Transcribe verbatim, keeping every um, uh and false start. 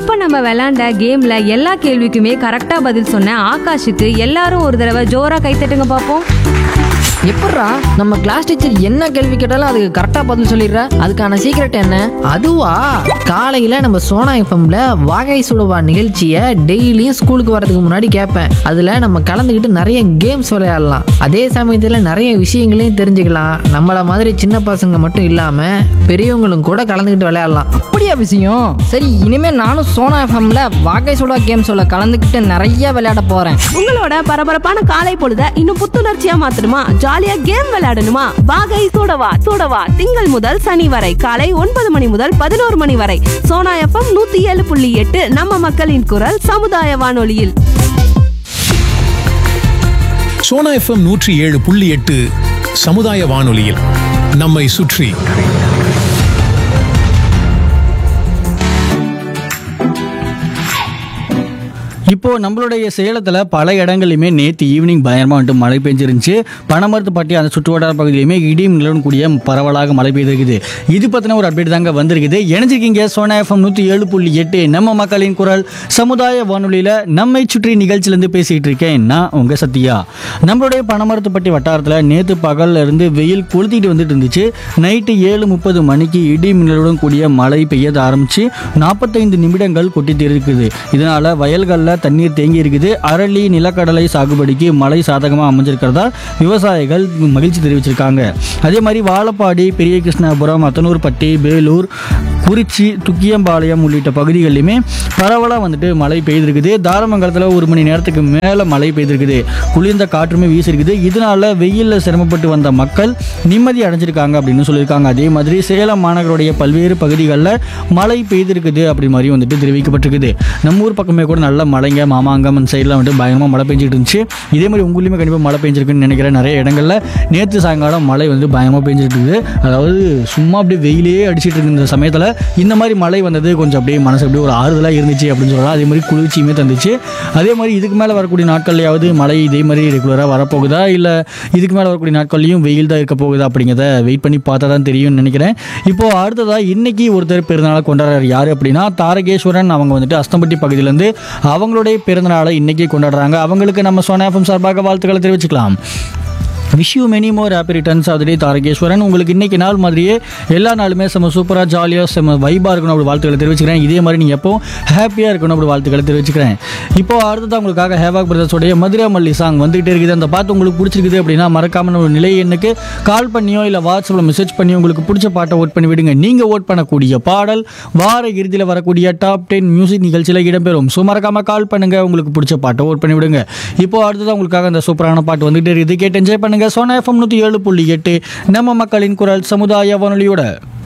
இப்போ நம்ம விளையாண்ட கேம்ல எல்லா கேள்விக்குமே கரெக்டா பதில் சொன்ன ஆகாஷுக்கு எல்லாரும் ஒரு தடவை ஜோரா கைத்தட்டுங்க பார்ப்போம். எப்பட்றா நம்ம கிளாஸ் டீச்சர் என்ன கேள்வி கேட்டாலும் அதுக்கு கரெக்டாக பதில் சொல்லிடுற? அதுக்கான சீக்ரெட் என்ன? அதுவா, காலையில் நம்ம சோனா எஃப்எம்ல வாகை சுடுவா நிகழ்ச்சியை டெய்லியும் ஸ்கூலுக்கு வரதுக்கு முன்னாடி கேட்பேன். அதில் நம்ம கலந்துக்கிட்டு நிறைய கேம்ஸ் விளையாடலாம். அதே சமயத்தில் நிறைய விஷயங்களையும் தெரிஞ்சுக்கலாம். நம்மளை மாதிரி சின்ன பசங்க மட்டும் இல்லாமல் பெரியவங்களும் கூட கலந்துக்கிட்டு விளையாடலாம். அப்படியா விஷயம்? சரி, இனிமேல் நானும் சோனா எஃப்எம்ல வாகை சுடா கேம்ஸோட கலந்துக்கிட்டு நிறைய விளையாட போகிறேன். உங்களோட பரபரப்பான காலை பொழுத இன்னும் புத்துணர்ச்சியா மாத்தணுமா? ஜாலியா கேம் விளையாடணுமா? வாகை சூடவா சூடவா திங்கள் முதல் சனி வரை காலை ஒன்பது மணி முதல் பதினோரு மணி வரை சோனா எஃப்எம் நூத்தி ஏழு புள்ளி எட்டு நம்ம மக்களின் குரல் சமுதாய வானொலியில். சோனா எஃப்எம் நூற்றி ஏழு புள்ளி எட்டு சமுதாய வானொலியில் நம்மை சுற்றி. இப்போது நம்மளுடைய சேலத்தில் பல இடங்கள்லையுமே நேற்று ஈவினிங் பயங்கரமாக வந்துட்டு மழை பெஞ்சிருந்துச்சு. பனமரத்துப்பட்டி அந்த சுற்றுவட்டார பகுதியிலுமே இடியும் நிலவும் கூடிய பரவலாக மழை பெய்திருக்குது. இது பற்றின ஒரு அப்டேட் தாங்க வந்திருக்குது. இணைஞ்சிருக்கீங்க சோனா எஃப்எம் நூற்றி ஏழு புள்ளி எட்டு நம்ம மக்களின் குரல் சமுதாய வானொலியில் நம்மை சுற்றி நிகழ்ச்சியிலேருந்து பேசிகிட்டு இருக்கேன் நான் உங்கள் சத்யா. நம்மளுடைய பனமரத்துப்பட்டி வட்டாரத்தில் நேற்று பகலில் இருந்து வெயில் கொளுத்திட்டு வந்துட்டு இருந்துச்சு. நைட்டு ஏழு முப்பது மணிக்கு இடி மின்னலுடன் கூடிய மழை பெய்ய ஆரம்பித்து நாற்பத்தைந்து நிமிடங்கள் கொட்டிட்டு இருக்குது. இதனால் வயல்களில் தண்ணீர் தேங்கி இருக்குது. அரளி நிலக்கடலை சாகுபடிக்கு மழை சாதகமாக அமைஞ்சிருக்கிறதா விவசாயிகள் மகிழ்ச்சி தெரிவிச்சிருக்காங்க. அதே மாதிரி வாழப்பாடி, பெரிய கிருஷ்ணாபுரம், அத்தனூர்பட்டி, வேலூர், குறிச்சி, துக்கியம்பாளையம் உள்ளிட்ட பகுதிகளிலுமே பரவலாக வந்துட்டு மழை பெய்திருக்குது. தாரமங்கலத்தில் ஒரு மணி நேரத்துக்கு மேலே மழை பெய்திருக்குது. குளிர்ந்த காற்றுமே வீசிருக்குது. இதனால வெயிலில் சிரமப்பட்டு வந்த மக்கள் நிம்மதி அடைஞ்சிருக்காங்க அப்படின்னு சொல்லியிருக்காங்க. அதே மாதிரி சேலம் மாநகருடைய பல்வேறு பகுதிகளில் மழை பெய்திருக்குது அப்படி மாதிரி வந்துட்டு தெரிவிக்கப்பட்டிருக்குது. நம்ம ஊர் பக்கமே கூட நல்ல மழைங்க, மாமாங்கம் அந்த சைடில் வந்துட்டு பயங்கரமாக மழை பெஞ்சிட்டு இருந்துச்சு. இதே மாதிரி உங்களுமே கண்டிப்பாக மழை பெஞ்சிருக்குன்னு நினைக்கிறேன். நிறைய இடங்களில் நேற்று சாயங்காலம் மழை வந்து பயங்கரமாக பெஞ்சிட்டு இருக்குது. அதாவது சும்மா அப்படியே வெயிலே அடிச்சிட்டு இருக்கு. இந்த சமயத்தில் இந்த மாதிரி மழை வந்தது கொஞ்சம் அப்படியே மனசு அப்படியே ஒரு ஆறுதலாக இருந்துச்சு அப்படின்னு சொல்லலாம். அதே மாதிரி குளிர்ச்சியுமே தந்துச்சு. அதே மாதிரி இதுக்கு மேலே வரக்கூடிய நாட்கள்லையாவது மழை இதே மாதிரி ரெகுலராக வரப்போகுதா, இல்லை இதுக்கு மேலே வரக்கூடிய நாட்கள்லையும் வெயில் தான் இருக்க போகுதா அப்படிங்கிறத வெயிட் பண்ணி பார்த்தா தான் தெரியும்னு நினைக்கிறேன். இப்போது அடுத்ததாக இன்னைக்கு ஒருத்தர் பிறந்தநாளை கொண்டாடுறாரு. யார் அப்படின்னா தாரகேஸ்வரன். அவங்க வந்துட்டு அஸ்தம்பட்டி பகுதியிலேருந்து அவங்களுடைய பிறந்தநாளை இன்னைக்கு கொண்டாடுறாங்க. அவங்களுக்கு நம்ம சோனா எஃப்எம் சார்பாக வாழ்த்துக்களை தெரிவிச்சுக்கலாம். Wish you many more happy returns of the டே தாரகேஸ்வரன். உங்களுக்கு இன்றைக்கி நாள் மாதிரியே எல்லா நாளுமே செம்ம சூப்பராக ஜாலியாக செம்ம வைபாக இருக்கணும் அப்படி வாழ்த்துக்களை தெரிவிச்சுக்கிறேன். இதே மாதிரி நீங்கள் எப்போ ஹாப்பியாக இருக்கணும் அப்படி வாழ்த்துக்களை தெரிவிச்சுக்கிறேன். இப்போ அடுத்தது உங்களுக்காக ஹேவாக் பிரதர்ஸோடைய மதுரை மல்லி சாங் வந்துகிட்டே இருக்குது. அந்த பாட்டு உங்களுக்கு பிடிச்சிருக்குது அப்படின்னா மறக்காமல் ஒரு நிலை எண்ணுக்கு கால் பண்ணியோ இல்லை வாட்ஸ்அப்பில் மெசேஜ் பண்ணியோ உங்களுக்கு பிடிச்ச பாட்டை ஓட் பண்ணி விடுங்க. நீங்கள் ஓட் பண்ணக்கூடிய பாடல் வார இறுதியில் வரக்கூடிய டாப் டென் மியூசிக் நிகழ்ச்சியில் இடம்பெறும். ஸோ மறக்காமல் கால் பண்ணுங்கள், உங்களுக்கு பிடிச்ச பாட்டை ஓட் பண்ணி விடுங்க. இப்போ அடுத்தது உங்களுக்காக அந்த சூப்பரான பாட்டு வந்துகிட்டே இருக்குது. கேட்டு என்ஜாய் பண்ணுங்க. சோனா எஃப்எம் நூற்றி ஏழு புள்ளி எட்டு நம்ம மக்களின் குரல் சமுதாய வானொலியோட